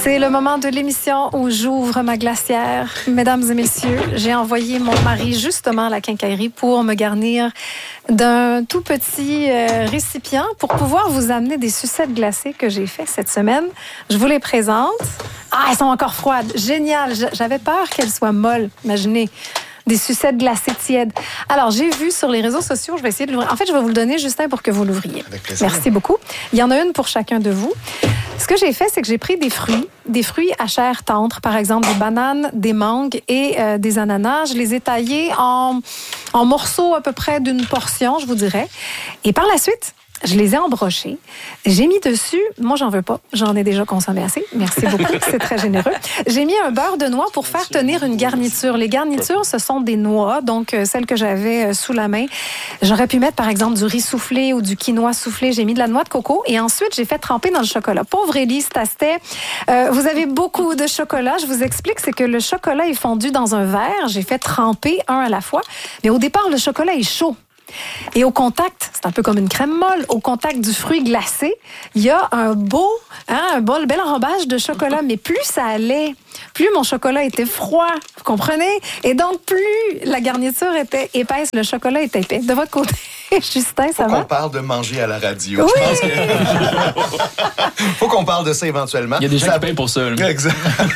C'est le moment de l'émission où j'ouvre ma glacière. Mesdames et messieurs, j'ai envoyé mon mari justement à la quincaillerie pour me garnir d'un tout petit récipient pour pouvoir vous amener des sucettes glacées que j'ai fait cette semaine. Je vous les présente. Ah, elles sont encore froides. Génial. J'avais peur qu'elles soient molles. Imaginez. Des sucettes glacées tièdes. Alors, j'ai vu sur les réseaux sociaux, je vais essayer de l'ouvrir. En fait, je vais vous le donner, Justin, pour que vous l'ouvriez. Avec plaisir. Merci beaucoup. Il y en a une pour chacun de vous. Ce que j'ai fait, c'est que j'ai pris des fruits à chair tendre, par exemple des bananes, des mangues et des ananas. Je les ai taillés en morceaux à peu près d'une portion, je vous dirais. Et par la suite, je les ai embrochés. J'ai mis dessus, moi j'en veux pas, j'en ai déjà consommé assez. Merci beaucoup, c'est très généreux. J'ai mis un beurre de noix pour faire tenir une garniture. Les garnitures, ce sont des noix, donc celles que j'avais sous la main. J'aurais pu mettre par exemple du riz soufflé ou du quinoa soufflé. J'ai mis de la noix de coco et ensuite j'ai fait tremper dans le chocolat. Pauvre Élise Tastet, vous avez beaucoup de chocolat. Je vous explique, c'est que le chocolat est fondu dans un verre. J'ai fait tremper un à la fois. Mais au départ, le chocolat est chaud. Et au contact, c'est un peu comme une crème molle, au contact du fruit glacé, il y a un bel enrobage de chocolat. Mais plus ça allait, plus mon chocolat était froid, vous comprenez? Et donc, plus la garniture était épaisse, le chocolat était épais. De votre côté, Justin, ça va? Faut qu'on parle de manger à la radio. Oui! Je pense que... Faut qu'on parle de ça éventuellement. Il y a des gens qui payent pour ça. Là. Exact.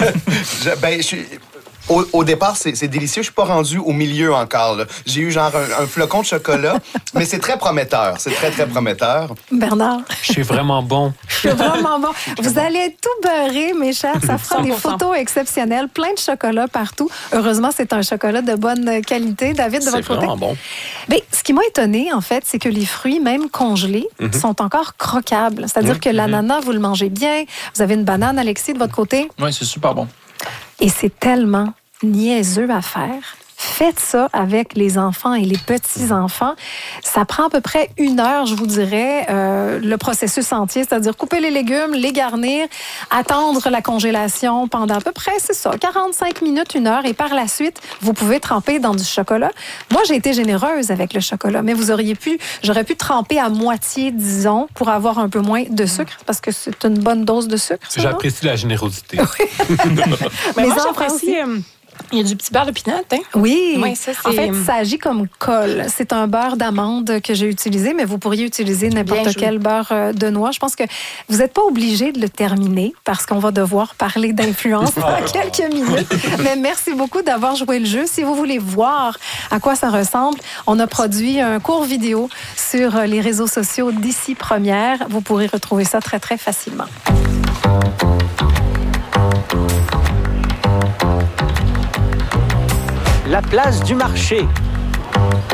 Au départ, c'est délicieux. Je suis pas rendu au milieu encore. Là. J'ai eu genre un flocon de chocolat, mais c'est très prometteur. C'est très, très prometteur. Bernard? C'est vraiment bon. C'est vraiment bon. Vous allez être tout beurré, mes chers. Ça fera 100%. Des photos exceptionnelles. Plein de chocolat partout. Heureusement, c'est un chocolat de bonne qualité. David, de votre côté? C'est vraiment bon. Bien, ce qui m'a étonné, en fait, c'est que les fruits, même congelés, sont encore croquables. C'est-à-dire que l'ananas, vous le mangez bien. Vous avez une banane, Alexis, de votre côté. Oui, c'est super bon. Et c'est tellement niaiseux à faire. Faites ça avec les enfants et les petits-enfants. Ça prend à peu près 1 heure, je vous dirais, le processus entier, c'est-à-dire couper les légumes, les garnir, attendre la congélation pendant à peu près, c'est ça, 45 minutes, 1 heure, et par la suite, vous pouvez tremper dans du chocolat. Moi, j'ai été généreuse avec le chocolat, mais j'aurais pu tremper à moitié, disons, pour avoir un peu moins de sucre, parce que c'est une bonne dose de sucre, ça, J'apprécie la générosité. Mais moi, j'apprécie... Il y a du petit beurre de pinot, hein? Oui. Ça, en fait, ça agit comme colle. C'est un beurre d'amande que j'ai utilisé, mais vous pourriez utiliser n'importe quel beurre de noix. Je pense que vous n'êtes pas obligé de le terminer parce qu'on va devoir parler d'influence dans quelques minutes. Mais merci beaucoup d'avoir joué le jeu. Si vous voulez voir à quoi ça ressemble, on a produit un court vidéo sur les réseaux sociaux d'ici Première. Vous pourrez retrouver ça très, très facilement. La place du marché.